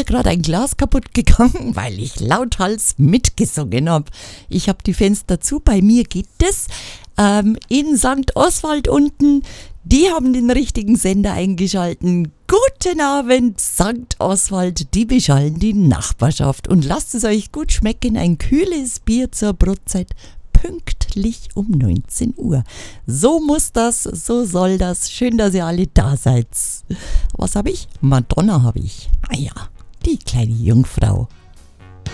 mir gerade ein Glas kaputt gegangen, weil ich lauthals mitgesungen habe. Ich habe die Fenster zu, bei mir geht es. In St. Oswald unten, die haben den richtigen Sender eingeschalten. Guten Abend, St. Oswald, die beschallen die Nachbarschaft. Und lasst es euch gut schmecken, ein kühles Bier zur Brotzeit, pünktlich um 19 Uhr. So muss das, so soll das. Schön, dass ihr alle da seid. Was habe ich? Madonna habe ich. Ah ja, die kleine Jungfrau.